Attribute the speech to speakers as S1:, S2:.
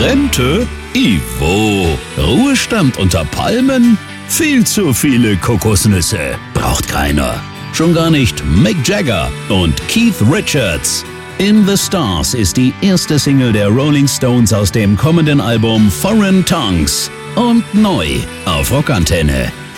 S1: Rente? Ivo. Ruhestand unter Palmen? Viel zu viele Kokosnüsse. Braucht keiner. Schon gar nicht Mick Jagger und Keith Richards. In the Stars ist die erste Single der Rolling Stones aus dem kommenden Album Foreign Tongues. Und neu auf Rockantenne.